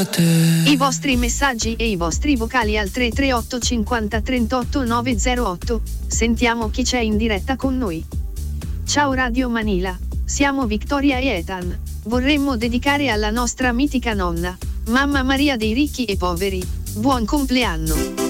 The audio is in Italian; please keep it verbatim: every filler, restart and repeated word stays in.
I vostri messaggi e i vostri vocali al tre tre otto cinquanta trentotto nove zero otto. Sentiamo chi c'è in diretta con noi. Ciao Radio Manila, siamo Victoria e Ethan. Vorremmo dedicare alla nostra mitica nonna, Mamma Maria dei ricchi e poveri, buon compleanno.